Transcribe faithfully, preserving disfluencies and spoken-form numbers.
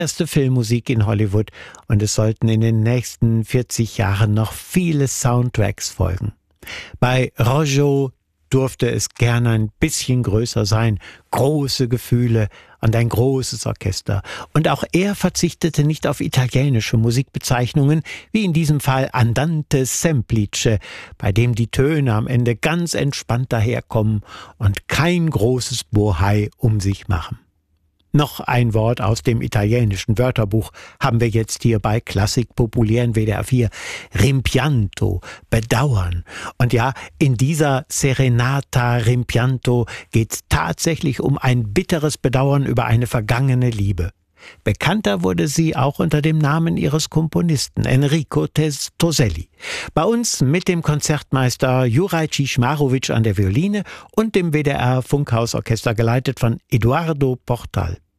erste Filmmusik in Hollywood und es sollten in den nächsten vierzig Jahren noch viele Soundtracks folgen. Bei Rojo durfte es gerne ein bisschen größer sein, große Gefühle und ein großes Orchester. Und auch er verzichtete nicht auf italienische Musikbezeichnungen, wie in diesem Fall Andante Semplice, bei dem die Töne am Ende ganz entspannt daherkommen und kein großes Bohai um sich machen. Noch ein Wort aus dem italienischen Wörterbuch haben wir jetzt hier bei Klassik populär in W D R vier. Rimpianto, Bedauern. Und ja, in dieser Serenata Rimpianto geht es tatsächlich um ein bitteres Bedauern über eine vergangene Liebe. Bekannter wurde sie auch unter dem Namen ihres Komponisten Enrico Toselli. Bei uns mit dem Konzertmeister Juraj Ciszmarowitsch an der Violine und dem W D R Funkhausorchester geleitet von Eduardo Portal.